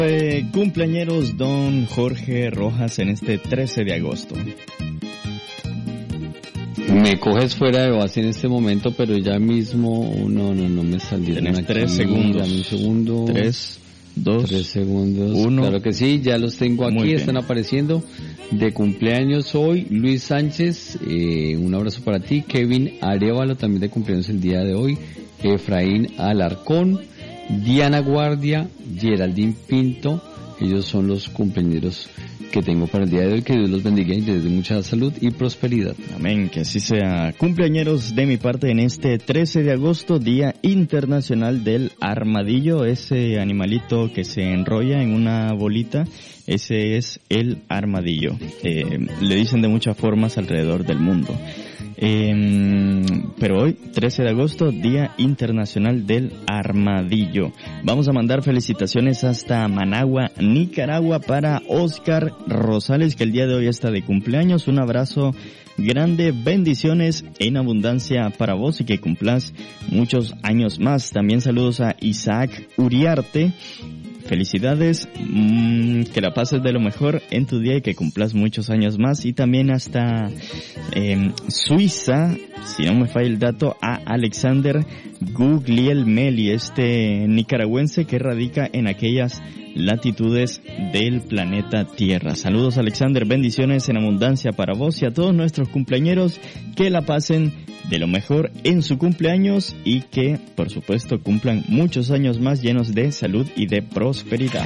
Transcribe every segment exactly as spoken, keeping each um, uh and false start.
Eh, cumpleañeros don Jorge Rojas en este trece de agosto. Me coges fuera de base en este momento, pero ya mismo, no, no, no me salieron Tienes aquí. tres segundos. Dame un segundo. Tres, dos, tres segundos. uno. Claro que sí, ya los tengo Muy aquí, bien. están apareciendo. De cumpleaños hoy, Luis Sánchez, eh, un abrazo para ti. Kevin Arevalo, también de cumpleaños el día de hoy. Efraín Alarcón, Diana Guardia, Geraldine Pinto. Ellos son los cumpleañeros que tengo para el día de hoy. Que Dios los bendiga y les dé mucha salud y prosperidad. Amén, que así sea. Cumpleañeros de mi parte en este trece de agosto, Día Internacional del Armadillo, ese animalito que se enrolla en una bolita, ese es el armadillo. Eh, le dicen de muchas formas alrededor del mundo. Eh, pero hoy, trece de agosto, Día Internacional del Armadillo. Vamos a mandar felicitaciones hasta Managua, Nicaragua, para Oscar Rosales, que el día de hoy está de cumpleaños. Un abrazo grande, bendiciones en abundancia para vos y que cumplas muchos años más. También saludos a Isaac Uriarte. Felicidades, mmm, que la pases de lo mejor en tu día y que cumplas muchos años más. Y también hasta eh, Suiza, si no me falla el dato, a Alexander Guglielmelli, este nicaragüense que radica en aquellas latitudes del planeta Tierra. Saludos, Alexander, bendiciones en abundancia para vos y a todos nuestros cumpleañeros, que la pasen de lo mejor en su cumpleaños y que, por supuesto, cumplan muchos años más llenos de salud y de prosperidad.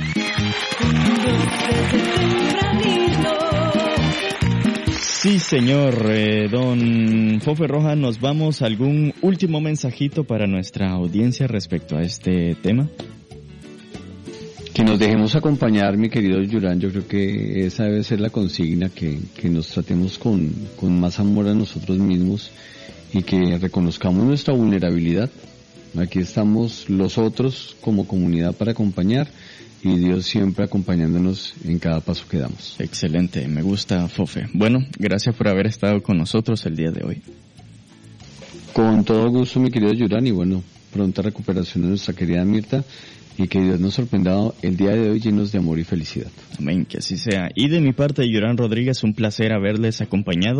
Sí, señor, eh, don Fofe Roja, ¿nos vamos a algún último mensajito para nuestra audiencia respecto a este tema? Que nos dejemos acompañar, mi querido Yurán. Yo creo que esa debe ser la consigna, que, que nos tratemos con, con más amor a nosotros mismos y que reconozcamos nuestra vulnerabilidad. Aquí estamos los otros como comunidad para acompañar y Dios siempre acompañándonos en cada paso que damos. Excelente, me gusta, Fofe. Bueno, gracias por haber estado con nosotros el día de hoy. Con todo gusto, mi querido Yurán, y bueno, pronta recuperación de nuestra querida Mirta. Y que Dios nos sorprenda el día de hoy llenos de amor y felicidad. Amén, que así sea. Y de mi parte, Yurán Rodríguez, un placer haberles acompañado.